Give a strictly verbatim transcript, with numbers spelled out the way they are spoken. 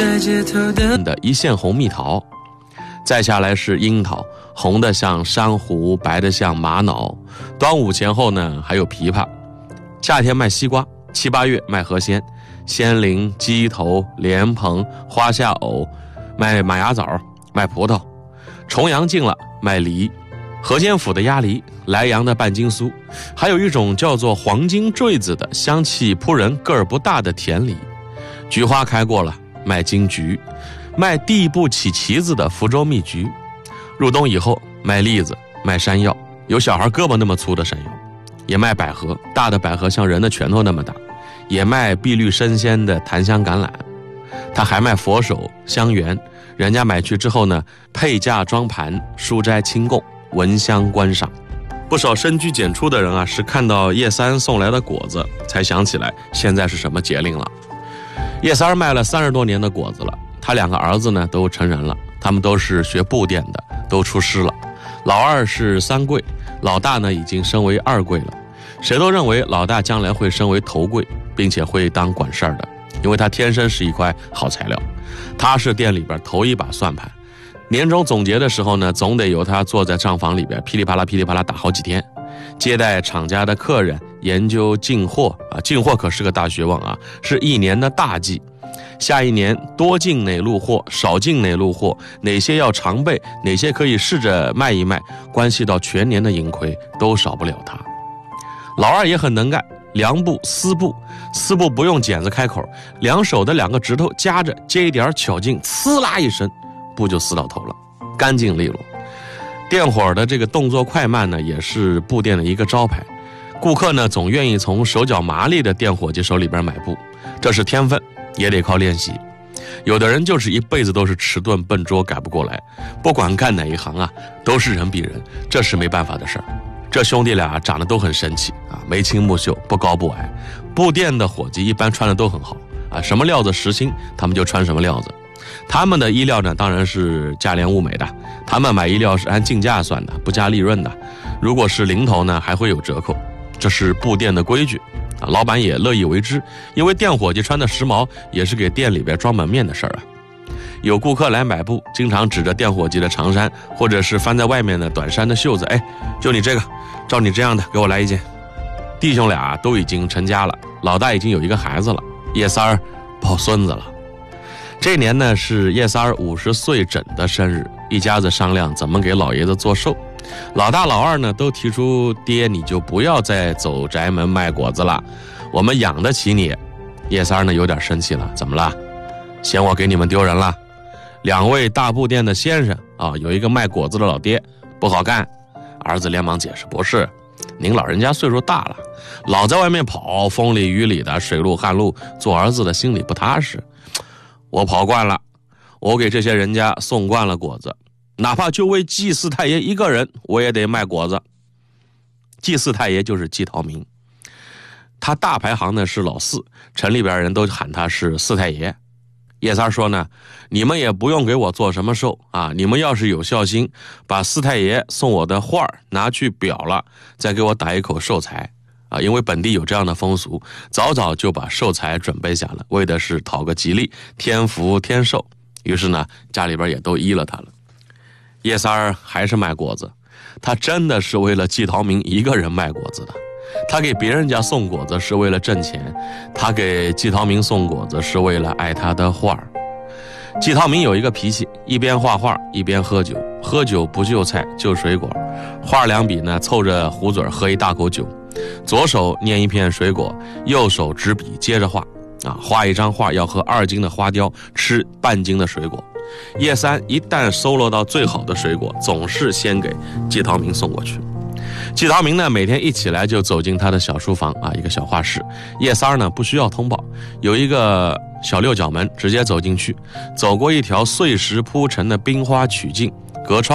的一线红蜜桃，再下来是樱桃，红的像珊瑚，白的像玛瑙。端午前后呢还有枇杷，夏天卖西瓜，七八月卖河鲜，仙菱、鸡头、莲蓬、花下藕，卖马牙枣，卖葡萄。重阳近了，卖梨。河间府的鸭梨，莱阳的半斤酥，还有一种叫做黄金坠子的香气扑人个儿不大的甜梨。菊花开过了，卖金桔，卖地不起旗子的福州蜜桔。入冬以后卖栗子，卖山药，有小孩胳膊那么粗的山药。也卖百合，大的百合像人的拳头那么大。也卖碧绿生鲜的檀香橄榄。他还卖佛手、香橼，人家买去之后呢，配架装盘，书斋清供，闻香观赏。不少深居简出的人啊，是看到叶三送来的果子才想起来现在是什么节令了。叶三卖了三十多年的果子了，他两个儿子呢都成人了，他们都是学布店的，都出师了。老二是三贵，老大呢已经升为二贵了。谁都认为老大将来会升为头贵，并且会当管事儿的，因为他天生是一块好材料。他是店里边头一把算盘，年终总结的时候呢，总得由他坐在账房里边噼里啪啦噼里啪啦打好几天，接待厂家的客人，研究进货啊，进货可是个大学问啊，是一年的大计。下一年多进哪路货，少进哪路货，哪些要常备，哪些可以试着卖一卖，关系到全年的盈亏，都少不了他。老二也很能干，量布撕布，撕布不用剪子开口，两手的两个指头夹着，接一点巧劲，呲啦一声，布就撕到头了，干净利落。店伙的这个动作快慢呢，也是布店的一个招牌。顾客呢总愿意从手脚麻利的店伙计手里边买布，这是天分，也得靠练习。有的人就是一辈子都是迟钝笨拙，改不过来。不管干哪一行啊，都是人比人，这是没办法的事儿。这兄弟俩长得都很神气啊，眉清目秀，不高不矮。布店的伙计一般穿的都很好啊，什么料子时兴，他们就穿什么料子。他们的衣料呢，当然是价廉物美的，他们买衣料是按进价算的，不加利润的。如果是零头呢，还会有折扣，这是布店的规矩啊。老板也乐意为之，因为店伙计穿的时髦，也是给店里边装门面的事儿啊。有顾客来买布，经常指着店伙计的长衫，或者是翻在外面的短衫的袖子，哎，就你这个，照你这样的，给我来一件。弟兄俩都已经成家了，老大已经有一个孩子了，叶三儿抱孙子了。这年呢是叶三儿五十岁整的生日，一家子商量怎么给老爷子做寿。老大老二呢都提出，爹你就不要再走宅门卖果子了，我们养得起你。叶三儿呢有点生气了，怎么了？嫌我给你们丢人了？两位大布店的先生啊，有一个卖果子的老爹不好干。儿子连忙解释，不是，您老人家岁数大了，老在外面跑，风里雨里的，水路旱路，做儿子的心里不踏实。我跑惯了，我给这些人家送惯了果子，哪怕就为祭祀太爷一个人，我也得卖果子。祭祀太爷就是季陶明，他大排行呢是老四，城里边人都喊他是四太爷。叶三说呢，你们也不用给我做什么寿啊，你们要是有孝心，把四太爷送我的画拿去裱了，再给我打一口寿材啊，因为本地有这样的风俗，早早就把寿材准备下了，为的是讨个吉利，添福添寿。于是呢，家里边也都依了他了。叶三儿还是卖果子，他真的是为了季陶明一个人卖果子的。他给别人家送果子是为了挣钱，他给季陶明送果子是为了爱他的画。季陶明有一个脾气，一边画画一边喝酒，喝酒不就菜就水果，画两笔呢凑着壶嘴喝一大口酒，左手捏一片水果，右手执笔接着画啊，画一张画要喝二斤的花雕，吃半斤的水果。叶三一旦搜罗到最好的水果，总是先给季陶明送过去。季陶明呢，每天一起来就走进他的小书房啊，一个小画室。叶三呢不需要通报，有一个小六角门，直接走进去，走过一条碎石铺成的冰花曲径，隔窗